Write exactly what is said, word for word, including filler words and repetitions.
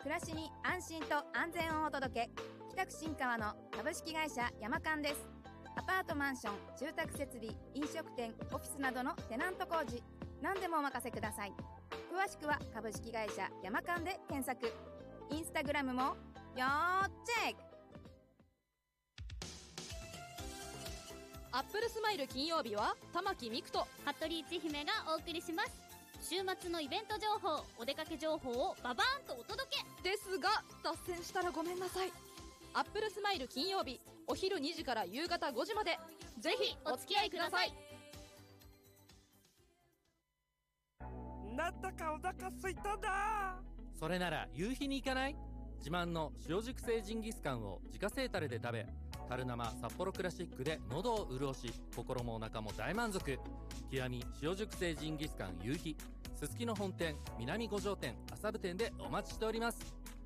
暮らしに安心と安全をお届け、北区新川の株式会社山間です。アパートマンション、住宅設備、飲食店、オフィスなどのテナント工事、何でもお任せください。詳しくは株式会社山間で検索。インスタグラムもよーチェック。 アップルスマイル金曜日は玉木美久と服部千姫がお送りします。週末のイベント情報、お出かけ情報をババーンとお届けですが、脱線したらごめんなさい。アップルスマイル金曜日、お昼にじから夕方ごじまで、ぜひお付き合いください。 なんだかお腹すいたな。 それなら夕日に行かない？自慢の塩熟成ジンギスカンを自家製タレで食べ、樽生札幌クラシックで喉を潤し、心もお腹も大満足。極み塩熟成ジンギスカン夕日、すすきの本店南五条店麻布店でお待ちしております。